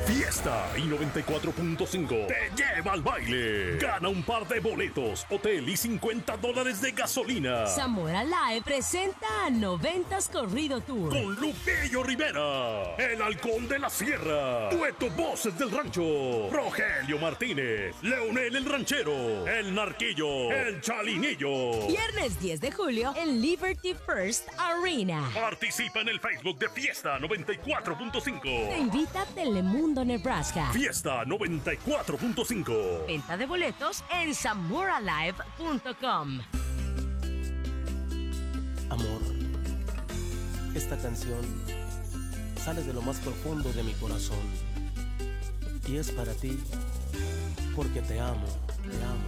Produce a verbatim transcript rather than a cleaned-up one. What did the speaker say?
Fiesta y noventa y cuatro punto cinco te lleva al baile. Gana un par de boletos, hotel y cincuenta dólares de gasolina. Zamora Live presenta a Noventas Corrido Tour. Con Lupillo Rivera, el Halcón de la Sierra, Dueto Voces del Rancho, Rogelio Martínez, Leonel el Ranchero, El Narquillo, El Chalinillo. Viernes diez de julio en Liberty First Arena. Participa en el Facebook de Fiesta noventa y cuatro punto cinco. Te invita Telemundo Nebraska. Fiesta noventa y cuatro punto cinco. Venta de boletos en zamora live punto com. Amor, esta canción sale de lo más profundo de mi corazón y es para ti porque te amo, te amo.